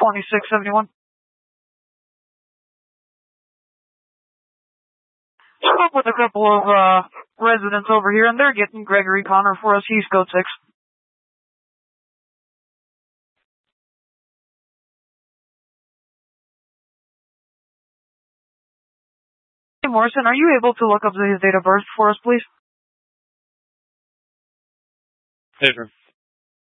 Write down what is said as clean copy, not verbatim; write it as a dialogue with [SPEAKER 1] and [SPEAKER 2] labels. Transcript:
[SPEAKER 1] 2671. Spoke with a couple of residents over here, and they're getting Gregory Connor for us. He's code 6. Hey, Morrison, are you able to look up his date of birth for us, please?
[SPEAKER 2] Paper.